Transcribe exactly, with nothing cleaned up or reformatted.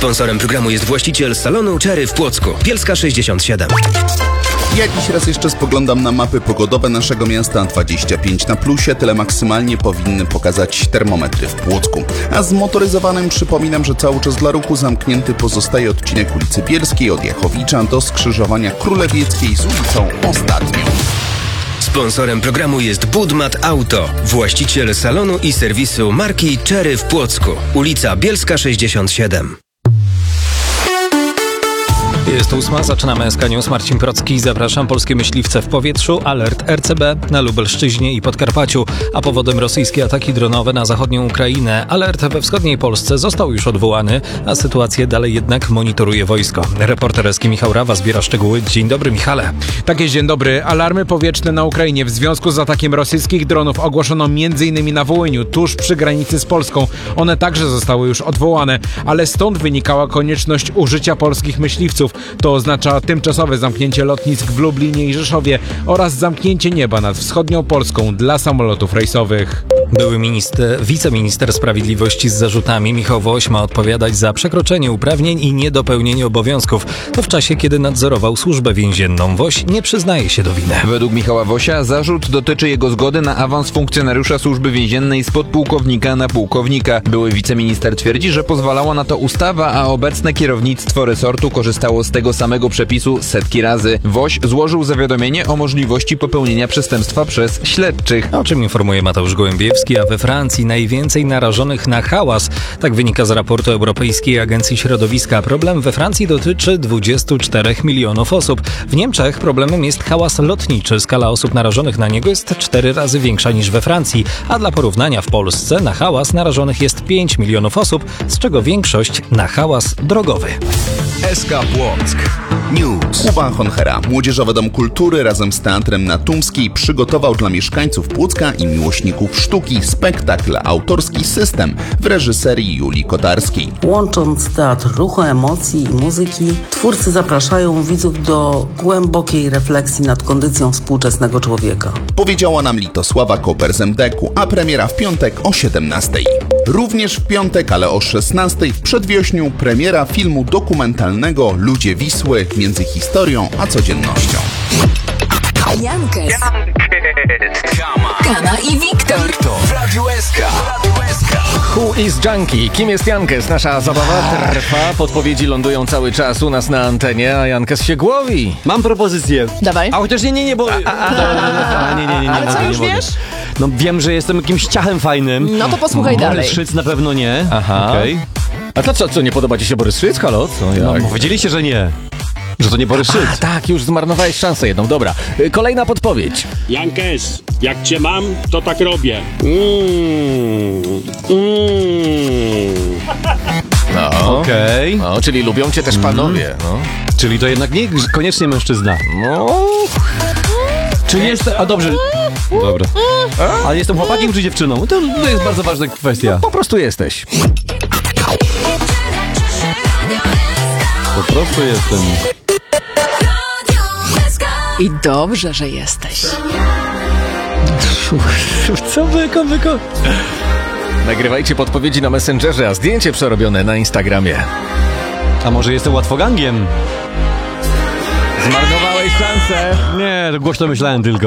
Sponsorem programu jest właściciel salonu Cherry w Płocku. Bielska sześćdziesiąt siedem. Ja dziś raz jeszcze spoglądam na mapy pogodowe naszego miasta. dwadzieścia pięć na plusie, tyle maksymalnie powinny pokazać termometry w Płocku. A z motoryzowanym przypominam, że cały czas dla ruchu zamknięty pozostaje odcinek ulicy Bielskiej od Jachowicza do skrzyżowania Królewieckiej z ulicą Ostatnią. Sponsorem programu jest Budmat Auto, właściciel salonu i serwisu marki Cherry w Płocku. Ulica Bielska sześćdziesiąt siedem. Jest ósma, zaczynamy S K News. Marcin Procki, zapraszam. Polskie myśliwce w powietrzu, alert R C B na Lubelszczyźnie i Podkarpaciu, a powodem rosyjskie ataki dronowe na zachodnią Ukrainę. Alert we wschodniej Polsce został już odwołany, a sytuację dalej jednak monitoruje wojsko. Reporter S K Michał Rawa zbiera szczegóły. Dzień dobry, Michale. Tak jest, dzień dobry. Alarmy powietrzne na Ukrainie w związku z atakiem rosyjskich dronów ogłoszono m.in. na Wołyniu, tuż przy granicy z Polską. One także zostały już odwołane, ale stąd wynikała konieczność użycia polskich myśliwców. To oznacza tymczasowe zamknięcie lotnisk w Lublinie i Rzeszowie oraz zamknięcie nieba nad wschodnią Polską dla samolotów rejsowych. Były minister, wiceminister sprawiedliwości z zarzutami Michał Woś ma odpowiadać za przekroczenie uprawnień i niedopełnienie obowiązków. To w czasie, kiedy nadzorował służbę więzienną. Woś nie przyznaje się do winy. Według Michała Wosia zarzut dotyczy jego zgody na awans funkcjonariusza służby więziennej z podpułkownika na pułkownika. Były wiceminister twierdzi, że pozwalała na to ustawa, a obecne kierownictwo resortu korzystało z tego samego przepisu setki razy. Woś złożył zawiadomienie o możliwości popełnienia przestępstwa przez śledczych. O czym informuje Mateusz Gołębiewski, a we Francji najwięcej narażonych na hałas. Tak wynika z raportu Europejskiej Agencji Środowiska. Problem we Francji dotyczy dwudziestu czterech milionów osób. W Niemczech problemem jest hałas lotniczy. Skala osób narażonych na niego jest cztery razy większa niż we Francji. A dla porównania w Polsce na hałas narażonych jest pięć milionów osób, z czego większość na hałas drogowy. S K Płock News. Kuba Honchera, Młodzieżowy Dom Kultury razem z Teatrem na Tumskiej przygotował dla mieszkańców Płocka i miłośników sztuki spektakl autorski System w reżyserii Julii Kotarskiej. Łącząc teatr ruchu, emocji i muzyki, twórcy zapraszają widzów do głębokiej refleksji nad kondycją współczesnego człowieka. Powiedziała nam Litosława Koper z M D K-u, a premiera w piątek o siedemnastej. Również w piątek, ale o szesnastej w przedwiośniu premiera filmu dokumentalnego Ludzie Wisły między historią a codziennością. Jankes, Kana i Wiktor W Radiu S K. Who is Junkie? Kim jest Jankes? Nasza zabawa trwa, podpowiedzi lądują cały czas u nas na antenie, a Jankes się głowi. Mam propozycję. Dawaj. A chociaż nie, nie, nie, bo... A, a, a, a, nie, nie, nie, nie, Ale co, mogę, już nie mogę. wiesz? No wiem, że jestem jakimś ciachem fajnym. No to posłuchaj dalej. Borys Szyc na pewno nie. Aha. Okej. A to co, co, nie podoba ci się Borys Szyc? Halo? Co, No, jak? powiedzieliście, że nie. Że to nie Borys Szyc. A, tak, już zmarnowałeś szansę jedną, dobra. Y, Kolejna podpowiedź. Jankes, jak cię mam, to tak robię. Mm, mm. No, Okej. no, czyli lubią cię też panowie, no. Czyli to jednak nie koniecznie mężczyzna. No, Czy jest... A dobrze. Dobra. Ale jestem chłopakiem czy dziewczyną? To, to jest bardzo ważna kwestia. po prostu jesteś. Po prostu jestem. I dobrze, że jesteś. Co wyko, wyko? Nagrywajcie podpowiedzi na Messengerze, a zdjęcie przerobione na Instagramie. A może jestem łatwogangiem? Zmarnowałeś szansę. Nie, to głośno myślałem tylko.